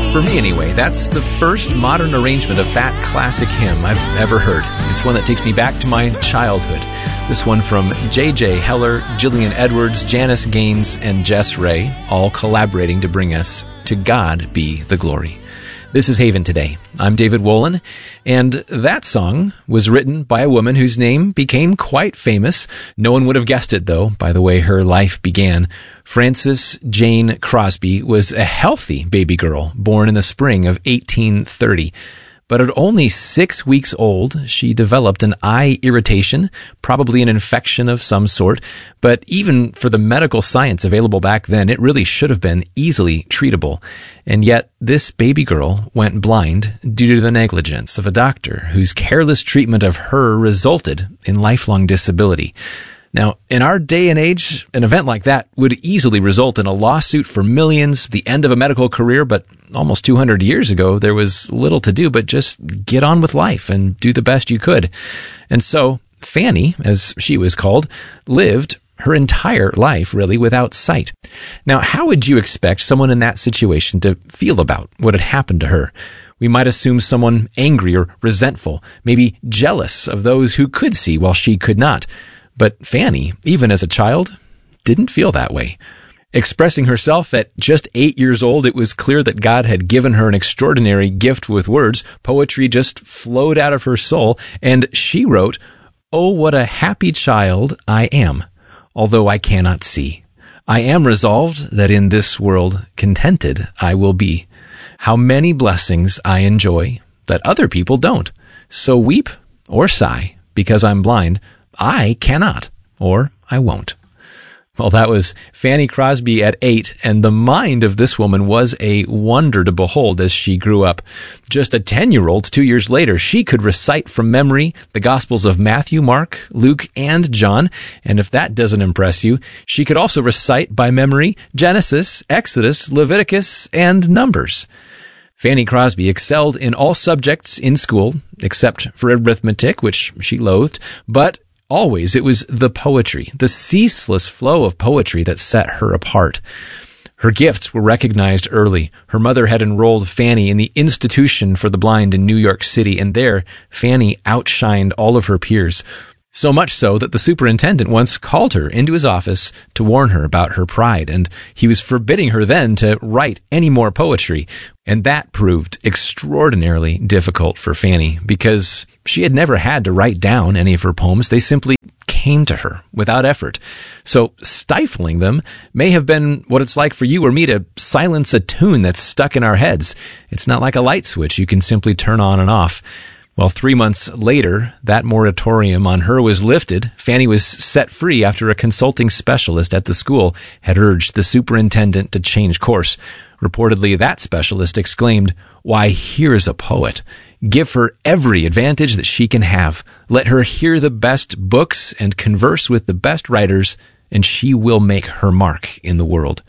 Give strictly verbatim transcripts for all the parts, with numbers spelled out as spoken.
For me anyway, that's the first modern arrangement of that classic hymn I've ever heard. It's one that takes me back to my childhood. This one from J J Heller, Gillian Edwards, Janice Gaines, and Jess Ray, all collaborating to bring us To God Be the Glory. This is Haven Today. I'm David Wolin, and that song was written by a woman whose name became quite famous. No one would have guessed it, though, by the way her life began. Frances Jane Crosby was a healthy baby girl born in the spring of eighteen thirty. But at only six weeks old, she developed an eye irritation, probably an infection of some sort. But even for the medical science available back then, it really should have been easily treatable. And yet, this baby girl went blind due to the negligence of a doctor whose careless treatment of her resulted in lifelong disability. Now, in our day and age, an event like that would easily result in a lawsuit for millions, the end of a medical career, but almost two hundred years ago, there was little to do but just get on with life and do the best you could. And so, Fanny, as she was called, lived her entire life, really, without sight. Now, how would you expect someone in that situation to feel about what had happened to her? We might assume someone angry or resentful, maybe jealous of those who could see while she could not. But Fanny, even as a child, didn't feel that way. Expressing herself at just eight years old, it was clear that God had given her an extraordinary gift with words. Poetry just flowed out of her soul, and she wrote, "Oh, what a happy child I am, although I cannot see. I am resolved that in this world contented I will be. How many blessings I enjoy that other people don't. So weep or sigh because I'm blind. I cannot, or I won't." Well, that was Fanny Crosby at eight, and the mind of this woman was a wonder to behold as she grew up. Just a ten-year-old, two years later, she could recite from memory the Gospels of Matthew, Mark, Luke, and John, and if that doesn't impress you, she could also recite by memory Genesis, Exodus, Leviticus, and Numbers. Fanny Crosby excelled in all subjects in school, except for arithmetic, which she loathed, but always, it was the poetry, the ceaseless flow of poetry that set her apart. Her gifts were recognized early. Her mother had enrolled Fanny in the Institution for the Blind in New York City, and there, Fanny outshined all of her peers. So much so that the superintendent once called her into his office to warn her about her pride, and he was forbidding her then to write any more poetry. And that proved extraordinarily difficult for Fanny, because she had never had to write down any of her poems. They simply came to her without effort. So stifling them may have been what it's like for you or me to silence a tune that's stuck in our heads. It's not like a light switch you can simply turn on and off. Well, three months later, that moratorium on her was lifted. Fanny was set free after a consulting specialist at the school had urged the superintendent to change course. Reportedly, that specialist exclaimed, "Why, here's a poet. Give her every advantage that she can have. Let her hear the best books and converse with the best writers, and she will make her mark in the world."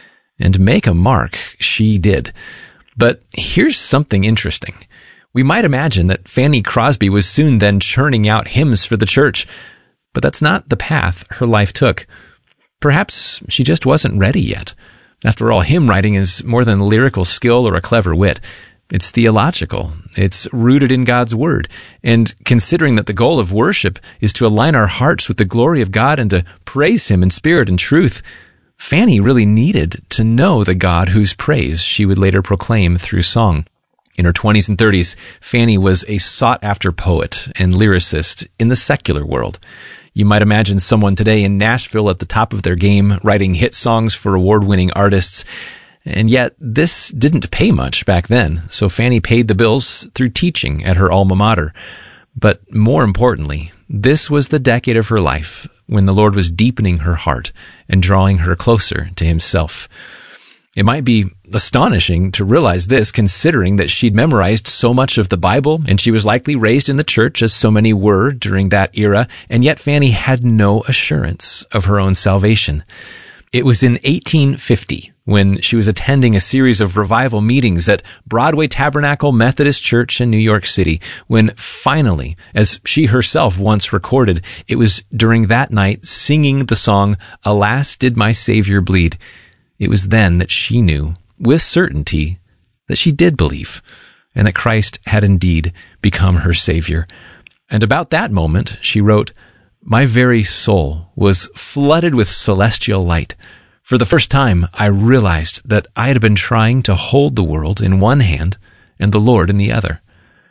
And make a mark she did. But here's something interesting. We might imagine that Fanny Crosby was soon then churning out hymns for the church, but that's not the path her life took. Perhaps she just wasn't ready yet. After all, hymn writing is more than lyrical skill or a clever wit. It's theological. It's rooted in God's Word. And considering that the goal of worship is to align our hearts with the glory of God and to praise Him in spirit and truth, Fanny really needed to know the God whose praise she would later proclaim through song. In her twenties and thirties, Fanny was a sought-after poet and lyricist in the secular world. You might imagine someone today in Nashville at the top of their game, writing hit songs for award-winning artists. And yet, this didn't pay much back then, so Fanny paid the bills through teaching at her alma mater. But more importantly, this was the decade of her life when the Lord was deepening her heart and drawing her closer to Himself. It might be astonishing to realize this, considering that she'd memorized so much of the Bible, and she was likely raised in the church, as so many were during that era, and yet Fanny had no assurance of her own salvation. It was in eighteen fifty, when she was attending a series of revival meetings at Broadway Tabernacle Methodist Church in New York City, when finally, as she herself once recorded, it was during that night singing the song, "Alas, Did My Savior Bleed?" It was then that she knew, with certainty, that she did believe, and that Christ had indeed become her Savior. And about that moment, she wrote, "My very soul was flooded with celestial light. For the first time, I realized that I had been trying to hold the world in one hand and the Lord in the other."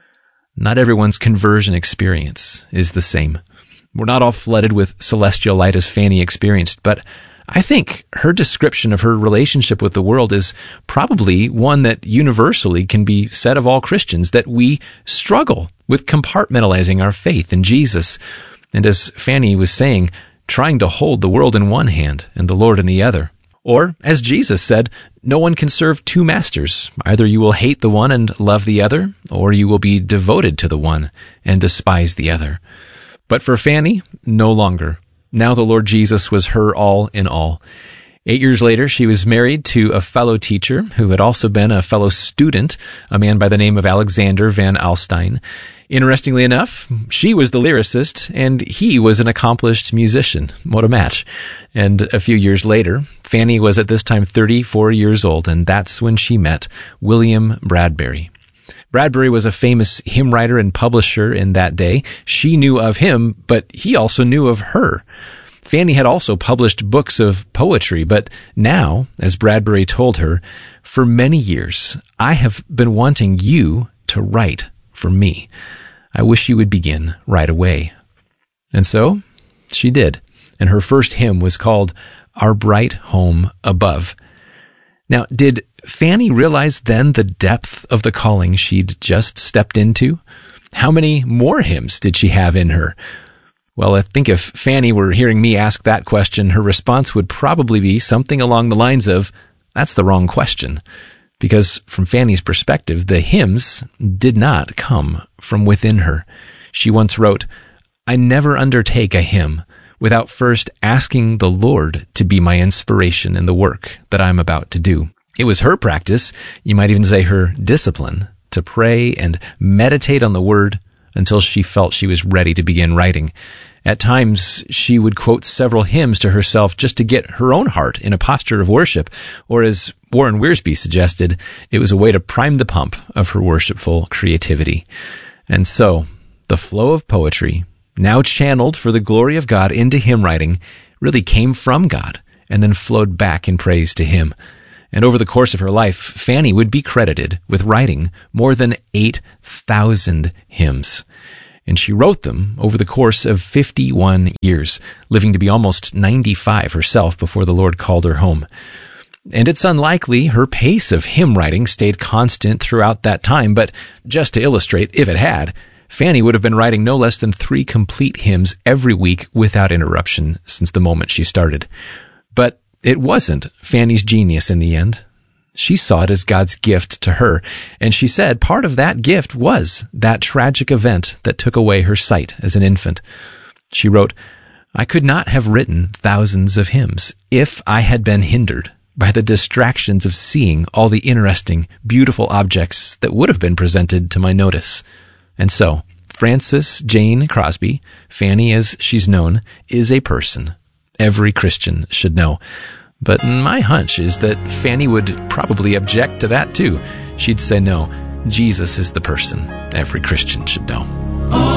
Not everyone's conversion experience is the same. We're not all flooded with celestial light as Fanny experienced, but I think her description of her relationship with the world is probably one that universally can be said of all Christians, that we struggle with compartmentalizing our faith in Jesus. And as Fanny was saying, trying to hold the world in one hand and the Lord in the other. Or, as Jesus said, no one can serve two masters. Either you will hate the one and love the other, or you will be devoted to the one and despise the other. But for Fanny, no longer. Now the Lord Jesus was her all in all. Eight years later, she was married to a fellow teacher who had also been a fellow student, a man by the name of Alexander Van Alstyne. Interestingly enough, she was the lyricist, and he was an accomplished musician. What a match. And a few years later, Fanny was at this time thirty-four years old, and that's when she met William Bradbury. Bradbury was a famous hymn writer and publisher in that day. She knew of him, but he also knew of her. Fanny had also published books of poetry, but now, as Bradbury told her, "For many years, I have been wanting you to write for me. I wish you would begin right away." And so, she did. And her first hymn was called "Our Bright Home Above." Now, did Fanny realize then the depth of the calling she'd just stepped into? How many more hymns did she have in her? Well, I think if Fanny were hearing me ask that question, her response would probably be something along the lines of, "That's the wrong question." Because from Fanny's perspective, the hymns did not come from within her. She once wrote, "I never undertake a hymn without first asking the Lord to be my inspiration in the work that I'm about to do." It was her practice, you might even say her discipline, to pray and meditate on the Word until she felt she was ready to begin writing. At times, she would quote several hymns to herself just to get her own heart in a posture of worship, or as Warren Wiersbe suggested, it was a way to prime the pump of her worshipful creativity. And so, the flow of poetry, now channeled for the glory of God into hymn writing, really came from God and then flowed back in praise to Him. And over the course of her life, Fanny would be credited with writing more than eight thousand hymns. And she wrote them over the course of fifty-one years, living to be almost ninety-five herself before the Lord called her home. And it's unlikely her pace of hymn writing stayed constant throughout that time, but just to illustrate, if it had, Fanny would have been writing no less than three complete hymns every week without interruption since the moment she started. But it wasn't Fanny's genius in the end. She saw it as God's gift to her, and she said part of that gift was that tragic event that took away her sight as an infant. She wrote, "I could not have written thousands of hymns if I had been hindered by the distractions of seeing all the interesting, beautiful objects that would have been presented to my notice." And so, Frances Jane Crosby, Fanny as she's known, is a person every Christian should know. But my hunch is that Fanny would probably object to that too. She'd say, no, Jesus is the person every Christian should know.